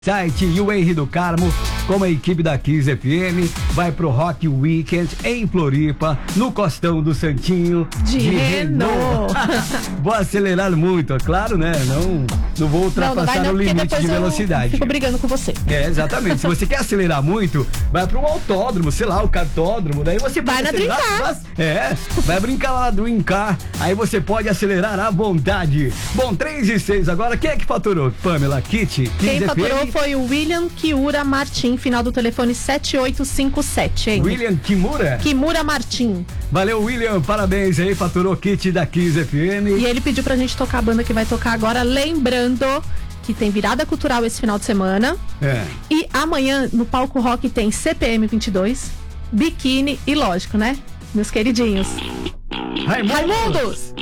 Site e o Henry do Carmo, com a equipe da Kiss FM, vai pro Rock Weekend em Floripa, no Costão do Santinho de Renault. Vou acelerar muito, é claro, né? Não vou ultrapassar o limite de velocidade. Fico brigando com você. É, exatamente. Se você quer acelerar muito, vai pro autódromo, sei lá, o cartódromo, daí você vai na Dreamcar. Vai brincar lá na Dreamcar, aí você pode acelerar à vontade. Bom, 3:06 agora, quem é que faturou? Pamela, Kitty? Quem faturou foi o William Kiura Martim, final do telefone 7857, hein? William Kimura? Kimura Martim. Valeu, William, parabéns aí, faturou Kitty da Kiss FM. E ele pediu pra gente tocar a banda que vai tocar agora, lembrando que tem virada cultural esse final de semana. E amanhã, no palco rock, tem CPM 22, Biquíni e, lógico, né? Meus queridinhos. Raimundos!